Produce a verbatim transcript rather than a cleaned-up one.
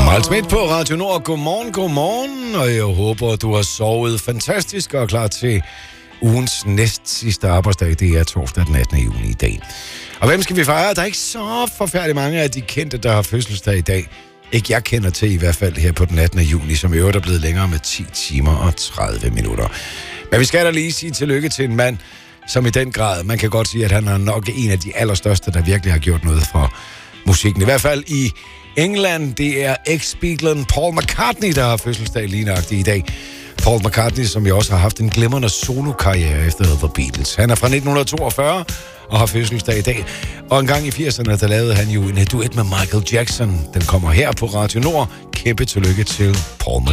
Harald Schmidt på Radio Nord. Godmorgen, godmorgen. Og jeg håber, du har sovet fantastisk og er klar til ugens næst sidste arbejdsdag. Det er torsdag den attende juni i dag. Og hvem skal vi fejre? Der er ikke så forfærdeligt mange af de kendte, der har fødselsdag i dag. Ikke jeg kender til i hvert fald her på den attende juni, som i øvrigt er blevet længere med ti timer og tredive minutter. Men vi skal da lige sige tillykke til en mand, som i den grad, man kan godt sige, at han er nok en af de allerstørste, der virkelig har gjort noget for musikken. I hvert fald i England, det er eks-Beatlen Paul McCartney, der har fødselsdag lige nøjagtigt i dag. Paul McCartney, som jo også har haft en glimrende solokarriere efter The Beatles. Han er fra nitten toogfyrre og har fødselsdag i dag. Og en gang i firserne, der lavede han jo en duet med Michael Jackson. Den kommer her på Radio Nord. Kæmpe tillykke til Paul McCartney.